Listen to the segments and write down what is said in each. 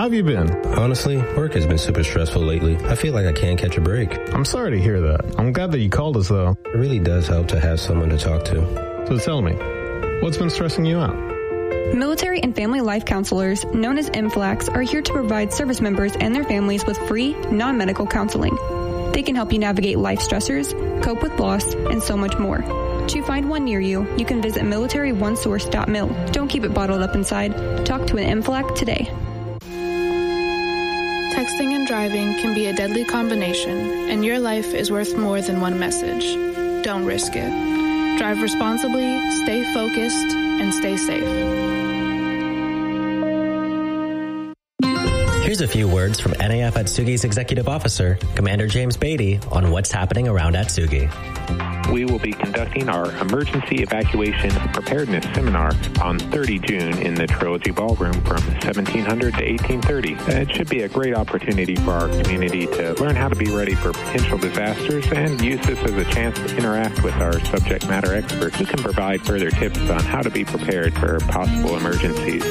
How have you been? Honestly, work has been super stressful lately. I feel like I can't catch a break. I'm sorry to hear that. I'm glad that you called us, though. It really does help to have someone to talk to. So tell me, what's been stressing you out? Military and family life counselors, known as MFLACs, are here to provide service members and their families with free, non-medical counseling. They can help you navigate life stressors, cope with loss, and so much more. To find one near you, you can visit militaryonesource.mil. Don't keep it bottled up inside. Talk to an MFLAC today. Texting and driving can be a deadly combination, and your life is worth more than one message. Don't risk it. Drive responsibly, stay focused, and stay safe. Here's a few words from NAF Atsugi's Executive Officer, Commander James Beatty, on what's happening around Atsugi. We will be conducting our Emergency Evacuation Preparedness Seminar on 30 June in the Trilogy Ballroom from 1700 to 1830. It should be a great opportunity for our community to learn how to be ready for potential disasters and use this as a chance to interact with our subject matter experts who can provide further tips on how to be prepared for possible emergencies.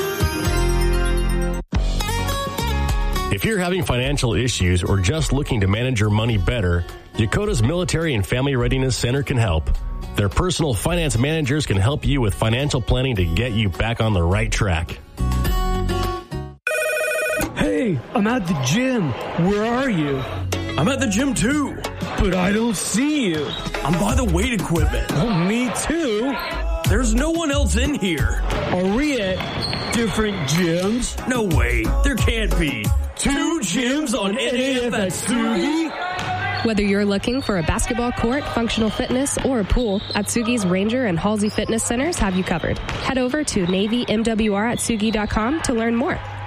If you're having financial issues or just looking to manage your money better, Dakota's Military and Family Readiness Center can help. Their personal finance managers can help you with financial planning to get you back on the right track. Hey, I'm at the gym. Where are you? I'm at the gym too. But I don't see you. I'm by the weight equipment. Oh, me too. There's no one else in here. Are we at different gyms? No way. There can't be. 2 gyms on NAF Atsugi? Whether you're looking for a basketball court, functional fitness, or a pool, Atsugi's Ranger and Halsey Fitness Centers have you covered. Head over to NavyMWRAtsugi.com to learn more.